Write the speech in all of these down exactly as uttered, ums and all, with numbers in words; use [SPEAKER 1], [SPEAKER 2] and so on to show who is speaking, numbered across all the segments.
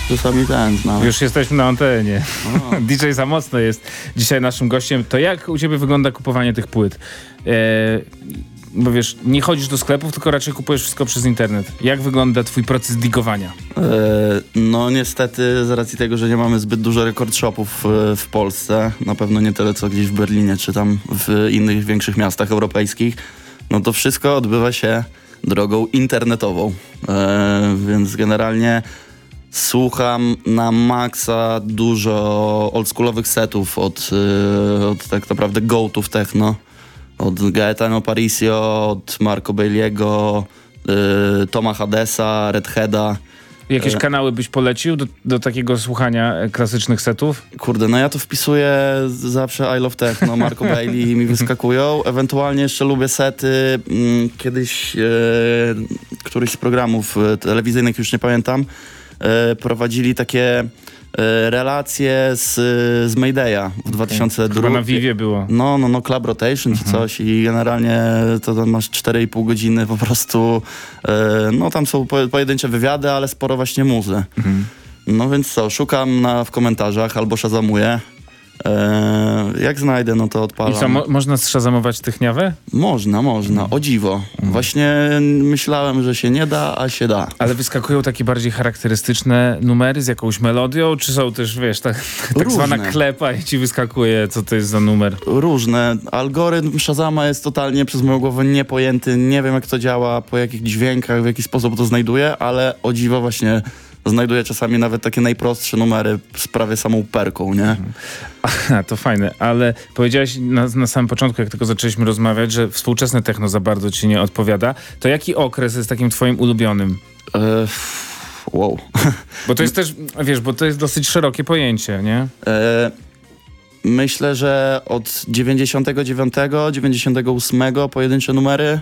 [SPEAKER 1] czasami ten znam.
[SPEAKER 2] Już jesteśmy na antenie. D J za mocno jest dzisiaj naszym gościem. To jak u ciebie wygląda kupowanie tych płyt? E, bo wiesz, nie chodzisz do sklepów, tylko raczej kupujesz wszystko przez internet. Jak wygląda twój proces digowania?
[SPEAKER 1] E, no niestety z racji tego, że nie mamy zbyt dużo rekord shopów w, w Polsce, na pewno nie tyle co gdzieś w Berlinie czy tam w innych większych miastach europejskich, no to wszystko odbywa się drogą internetową. E, więc generalnie słucham na maksa dużo oldschoolowych setów od, od tak naprawdę goatów techno. Od Gaetano Parisio, od Marco Bailey'ego, y, Toma Hadesa, Redheada.
[SPEAKER 2] Jakieś kanały byś polecił do, do takiego słuchania klasycznych setów?
[SPEAKER 1] Kurde, no ja to wpisuję zawsze I Love Techno, Marco Bailey mi wyskakują. Ewentualnie jeszcze lubię sety. Mm, kiedyś e, któryś z programów telewizyjnych, już nie pamiętam, e, prowadzili takie e, relacje z, z Maydaya w dwa tysiące drugim.
[SPEAKER 2] Chyba na Vivie było.
[SPEAKER 1] No, no, no, Club Rotation mhm. czy coś i generalnie to tam masz cztery i pół godziny po prostu, e, no tam są po, pojedyncze wywiady, ale sporo właśnie muzy. Mhm. No więc co, szukam na, w komentarzach albo szazamuję. E, jak znajdę, no to odpalam.
[SPEAKER 2] I co, mo- można zszazamować Techniawę?
[SPEAKER 1] Można, można, o dziwo. Mhm. Właśnie myślałem, że się nie da, a się da.
[SPEAKER 2] Ale wyskakują takie bardziej charakterystyczne numery z jakąś melodią, czy są też, wiesz, tak, tak zwana klepa i ci wyskakuje, co to jest za numer?
[SPEAKER 1] Różne. Algorytm Shazama jest totalnie przez moją głowę niepojęty. Nie wiem, jak to działa, po jakich dźwiękach, w jaki sposób to znajduję, ale o dziwo właśnie znajduję czasami nawet takie najprostsze numery z prawie samą perką, nie?
[SPEAKER 2] Aha, to fajne, ale powiedziałeś na, na samym początku, jak tylko zaczęliśmy rozmawiać, że współczesne techno za bardzo ci nie odpowiada. To jaki okres jest takim twoim ulubionym?
[SPEAKER 1] E, wow.
[SPEAKER 2] Bo to jest też, wiesz, bo to jest dosyć szerokie pojęcie, nie?
[SPEAKER 1] E, myślę, że od dziewięćdziesiątego dziewiątego, dziewięćdziesiątego ósmego pojedyncze numery,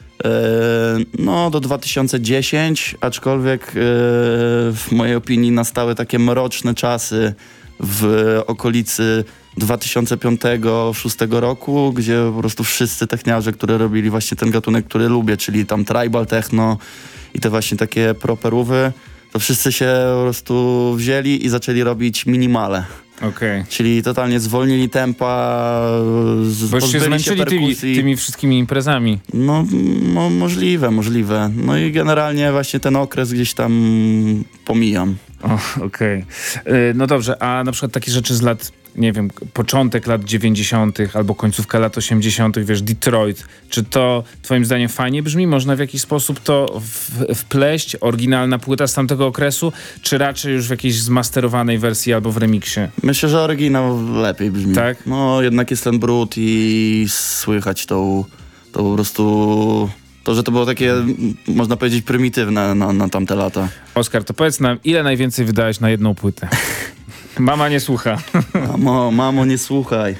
[SPEAKER 1] no do dwa tysiące dziesiątego, aczkolwiek w mojej opinii nastały takie mroczne czasy w okolicy dwa tysiące piątego do dwa tysiące szóstego roku, gdzie po prostu wszyscy techniarze, które robili właśnie ten gatunek, który lubię, czyli tam tribal techno i te właśnie takie properówy, to wszyscy się po prostu wzięli i zaczęli robić minimale.
[SPEAKER 2] Okay.
[SPEAKER 1] Czyli totalnie zwolnili tempa, z,
[SPEAKER 2] bo już się zmęczyli się tymi, tymi wszystkimi imprezami.
[SPEAKER 1] No, no możliwe, możliwe. No i generalnie właśnie ten okres gdzieś tam pomijam.
[SPEAKER 2] Okej. Okay. No dobrze, a na przykład takie rzeczy z lat, nie wiem, początek lat dziewięćdziesiątych albo końcówka lat osiemdziesiątych, wiesz, Detroit, czy to twoim zdaniem fajnie brzmi? Można w jakiś sposób to w, wpleść? Oryginalna płyta z tamtego okresu, czy raczej już w jakiejś zmasterowanej wersji albo w remiksie?
[SPEAKER 1] Myślę, że oryginał lepiej brzmi.
[SPEAKER 2] Tak?
[SPEAKER 1] No jednak jest ten brud i słychać tą, tą po prostu... To, że to było takie, można powiedzieć, prymitywne na, na tamte lata.
[SPEAKER 2] Oskar, to powiedz nam, ile najwięcej wydałeś na jedną płytę? Mama nie słucha.
[SPEAKER 1] Mamo, mamo nie słuchaj.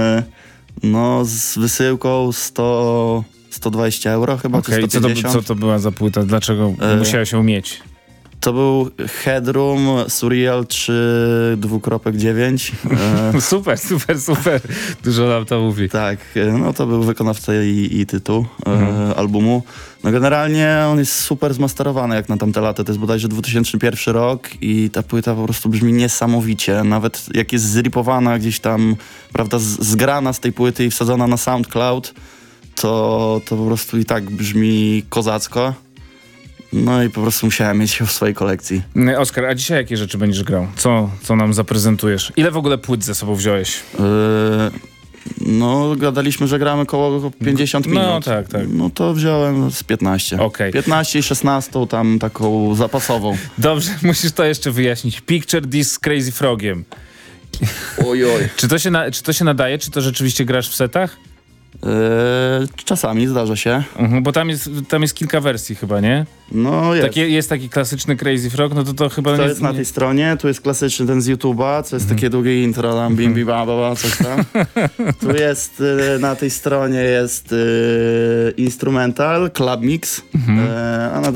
[SPEAKER 1] No z wysyłką sto, sto dwadzieścia euro chyba, okay, czy sto pięćdziesiąt.
[SPEAKER 2] Co to, co to była za płyta? Dlaczego e... musiałeś ją mieć?
[SPEAKER 1] To był Headroom Surreal trzy dziewięć.
[SPEAKER 2] Super, super, super. Dużo nam to mówi.
[SPEAKER 1] Tak, no to był wykonawca i, i tytuł mhm. e, albumu. No generalnie on jest super zmasterowany jak na tamte lata. To jest bodajże dwa tysiące pierwszy rok i ta płyta po prostu brzmi niesamowicie. Nawet jak jest zripowana gdzieś tam, prawda, z, zgrana z tej płyty i wsadzona na SoundCloud, to, to po prostu i tak brzmi kozacko. No i po prostu musiałem mieć ją w swojej kolekcji.
[SPEAKER 2] Oskar, a dzisiaj jakie rzeczy będziesz grał? Co, co nam zaprezentujesz? Ile w ogóle płyt ze sobą wziąłeś?
[SPEAKER 1] Yy, no, gadaliśmy, że gramy koło pięćdziesiąt minut.
[SPEAKER 2] No tak, tak.
[SPEAKER 1] No to wziąłem z piętnaście.
[SPEAKER 2] Okay.
[SPEAKER 1] piętnaście i szesnaście tam taką zapasową.
[SPEAKER 2] Dobrze, musisz to jeszcze wyjaśnić. Picture This z Crazy Frogiem.
[SPEAKER 1] Oj, oj.
[SPEAKER 2] Czy to się, na, czy to się nadaje? Czy to rzeczywiście grasz w setach?
[SPEAKER 1] Yy, czasami zdarza się.
[SPEAKER 2] Uh-huh, bo tam jest, tam jest kilka wersji chyba, nie?
[SPEAKER 1] No jest.
[SPEAKER 2] Takie, jest taki klasyczny Crazy Frog, no to to chyba...
[SPEAKER 1] To
[SPEAKER 2] nie,
[SPEAKER 1] jest na tej stronie, tu jest klasyczny ten z YouTube'a, co jest mm. takie długie intro, tam bim, bim, ba, ba, ba, coś tam. Tu jest, y, na tej stronie jest y, instrumental, club mix, mm-hmm. y, a na